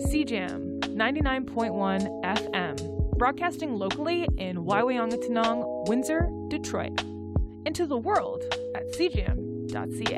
CJAM 99.1 FM, broadcasting locally in Waiwayangatanong, Windsor, Detroit. Into the world at cjam.ca.